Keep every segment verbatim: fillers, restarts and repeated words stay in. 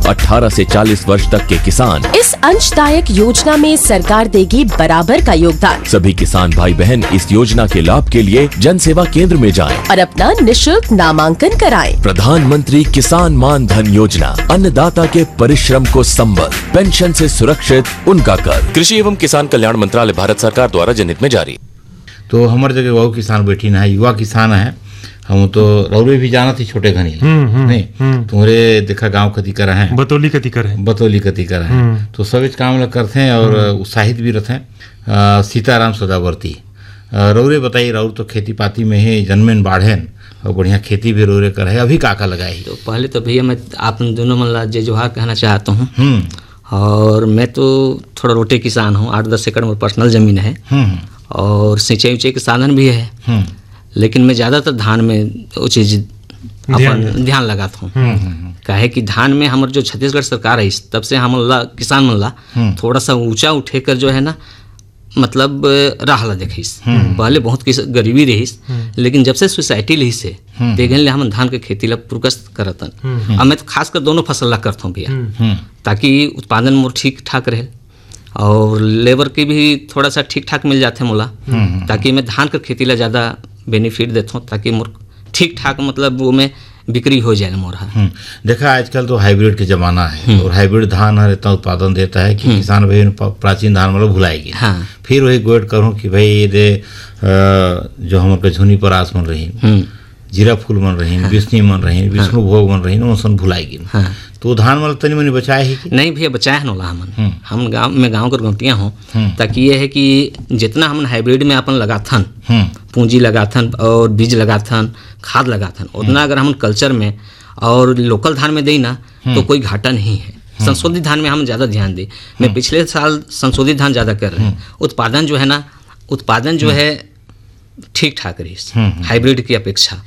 अठारह से चालीस वर्ष तक के किसान। इस अंशदायक योजना में सरकार देगी बराबर का योगदान। सभी किसान भाई बहन इस योजना के लाभ के लिए जन सेवा केंद्र में जाएं और अपना निशुल्क नामांकन कराएं। प्रधानमंत्री किसान मान धन योजना, अन्नदाता के परिश्रम को संबल, पेंशन से सुरक्षित उनका कर। कृषि एवं किसान कल्याण मंत्रालय, भारत सरकार द्वारा जनहित में जारी। तो हमारे जगह वो किसान बैठी ना है, युवा किसान है, हम तो रौरे भी जाना थी छोटे घनी नहीं तुम्हारे देखा गांव कति कर है, बतौली कति कर है, बतौली कति कर है, तो सब काम लोग करते हैं और उत्साहित भी रहते हैं। सीताराम सदावर्ती, रौरे बताइए, रौर तो खेती पाती में है, जन्में बाढ़ेन और बढ़िया खेती भी रौरे कर है, अभी काका लगाई? तो पहले तो भैया मैं आप दोनों मन जय जोहार कहना चाहता हूँ। और मैं तो थोड़ा रोटे किसान हूँ, आठ दस एकड़ में पर्सनल जमीन है और सिंचाई उचाई के साधन भी है, लेकिन मैं ज़्यादातर धान में वो चीज़ अपन ध्यान लगाता हूँ। काहे कि धान में हमारे जो छत्तीसगढ़ सरकार है तब से हम किसान मन ला थोड़ा सा ऊंचा उठे कर जो है ना, मतलब राह ला देखिस। पहले बहुत गरीबी रहीस, लेकिन जब से सोसाइटी रही से देखने ले हम धान के खेती ला पुरकस्त करतन। अब मैं तो खासकर दोनों फसल ला करता हूँ भैया, ताकि उत्पादन मोर ठीक ठाक रहे और लेबर की भी थोड़ा सा ठीक ठाक मिल जाते मोला, ताकि मैं धान कर खेती ला ज़्यादा बेनिफिट देता हूँ, ताकि मोर ठीक ठाक मतलब वो में बिक्री हो जाए मोरा। देखा आजकल तो हाइब्रिड के ज़माना है और हाइब्रिड धान हर इतना उत्पादन देता है कि किसान भाई प्राचीन धान मतलब भुलाएगी। हाँ। फिर वही गोट करूँ कि भाई ये दे जो हमारे झुनी परास मन रही, जीरा फूल मन रही, विष्णु मन रही, विष्णु भोग मन रही, उनसन भुलाएगी। हाँ। तो धान मतलब तनी मनी बचाए है कि नहीं भैया, बचाए है नोला हमन। हम गांव में गांव कर गौटियाँ हूँ, ताकि ये है कि जितना हमन हाइब्रिड में अपन लगाथन, पूंजी लगाथन और बीज लगाथन, खाद लगाथन, उतना अगर हम कल्चर में और लोकल धान में दें ना तो कोई घाटा नहीं है। संशोधित धान में हम ज़्यादा ध्यान दें। मैं पिछले साल संशोधित धान ज़्यादा कर रहे हैं, उत्पादन जो है ना, उत्पादन जो है ठीक ठाक रही हाइब्रिड की अपेक्षा।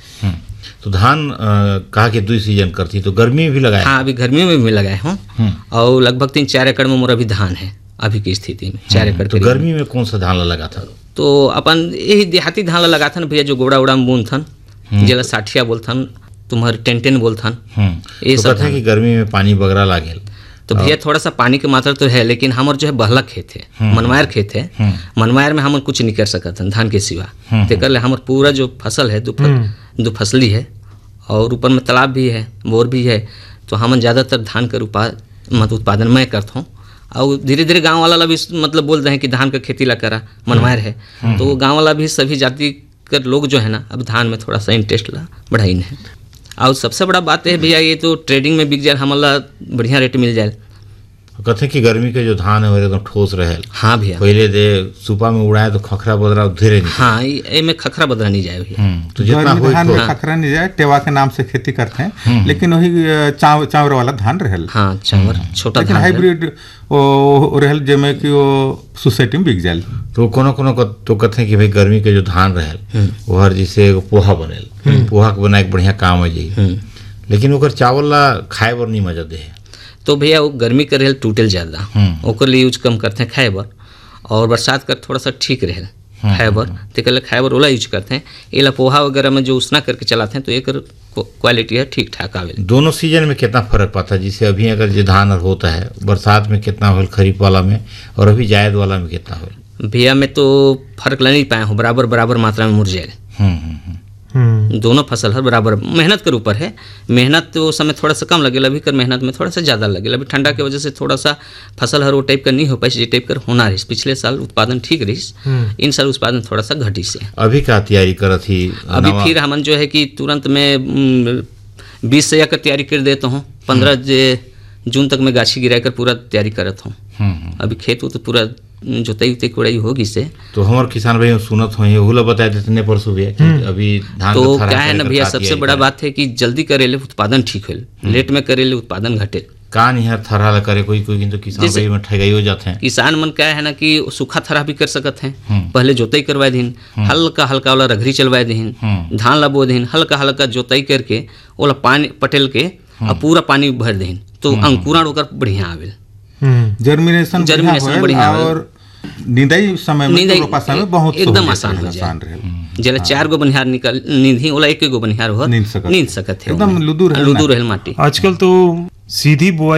तो धान कहा कि दो सीजन करती, तो गर्मी में भी लगाए? हाँ, अभी गर्मी में भी लगाए हूँ और लगभग तीन चार एकड़ में मोरा अभी धान है अभी की स्थिति में, चार एकड़। तो गर्मी में कौन सा धान लगा था? तो अपन यही देहाती धान लगा था भैया, जो गोड़ा उड़ा में बून थन, जला साठिया बोलथन, तुम्हारे टेन टेन बोलथन। ये सब है कि गर्मी में पानी बगरा लागेल, तो भैया थोड़ा सा पानी की मात्रा तो है, लेकिन हमारे जो है बहला खेत है, मनवायर खेत है, मनवायर में हम कुछ नहीं कर सकते हैं धान के सिवा। तेकर ले हमारे पूरा जो फसल है दो फसली है और ऊपर में तालाब भी है, बोर भी है, तो हम ज़्यादातर धान का मतलब उत्पादन मैं करता हूँ। और धीरे धीरे गांव वाला भी मतलब बोलते हैं कि धान का खेती ला करा, मनवायर है, तो गांव वाला भी सभी जाति के लोग जो है ना अब धान में थोड़ा सा इंटरेस्ट ला बढ़ाई है। और सबसे बड़ा बात है भैया, ये तो ट्रेडिंग में बिक जाए, हमारा बढ़िया रेट मिल जाए। कहते कि गर्मी के जो धान है वो एकदम ठोस रहे। हाँ भैया, पहले दे सुपा में उड़ाए तो खखरा बदरा उधेरे नहीं। हाँ, ये में खखरा बदरा नहीं जाए भैया। तो जितना हो धान में खखरा नहीं जाए, टेवा के नाम से खेती करते हैं, लेकिन वही चाव चावल वाला धान रहल। हाँ, चावल छोटा धान, हाइब्रिड वो रहल जेमे कि वो सोसाइटी में बिक जाए। तो कोनो कोनो को तो कहते हैं कि भाई गर्मी के जो धान रहल वो हर जैसे पोहा बनेल, पोहा के बनाए बढ़िया काम है जी, लेकिन ओकर चावल ला खाए बर नहीं मजा दे। तो भैया वो गर्मी कर रहे टूटल ज़्यादा, ओकर लिए यूज कम करते हैं खाए बर, और बरसात कर थोड़ा सा ठीक रहे खाए बर, तो कल खाए बर ओला यूज करते हैं। एला पोहा वगैरह में जो उसना करके चलाते हैं तो एक क्वालिटी है ठीक ठाक आवे। दोनों सीजन में कितना फर्क पाता है? जैसे अभी अगर जो धान होता है बरसात में कितना हो, खरीफ वाला में, और अभी जायद वाला में कितना हो? भैया मैं तो फर्क ला नहीं पाया हूँ, बराबर बराबर मात्रा में मुरझाए। दोनों फसल हर बराबर, मेहनत के ऊपर है। मेहनत तो समय थोड़ा सा कम लगेगा, अभी कर मेहनत में थोड़ा सा ज़्यादा लगेगा। अभी ठंडा की वजह से थोड़ा सा फसल हर वो टाइप का नहीं हो पाई, टाइप कर होना रही। पिछले साल उत्पादन ठीक रही, इन साल उत्पादन थोड़ा सा घटी से। अभी क्या तैयारी कर थी? अभी फिर हमन जो है कि तुरंत में बीस से का तैयारी कर देता हूँ, पंद्रह जून तक मैं गाछी गिरा कर पूरा तैयारी करता हूँ। अभी खेत तो पूरा जोताई उताई कोड़ाई होगी से। तो हमारे किसान भाई सुनत हो हुला बताए देते परसों भी अभी धान तो क्या है ना भैया, सबसे बड़ा बात है कि जल्दी करेले उत्पादन ठीक हो, लेट में करेले उत्पादन घटे। कान यहाँ थरा करे कोई कोई तो किसान भाई में ठगाई हो जाते हैं। किसान मन क्या है ना कि सूखा थरा भी कर सकते हैं, पहले जोताई करवाए दिन, हल्का हल्का वाला रघरी चलवाए दिन, धान ला बो दिन, हल्का हल्का जोताई करके ओला पानी पटेल के और पूरा पानी भर दें, तो अंकुरण होकर बढ़िया आवे, जर्मिनेशन जर्मिनेशन बढ़िया, और निदाई समय में रोपा समय बहुत एकदम आसान हो जाए। जला चार गो बनिहार निकल नींदी ओला एक गो बनिहार हो नींद सकत है, एकदम लुदूर लुदूर रहल माटी। आजकल तो सीधी बुआई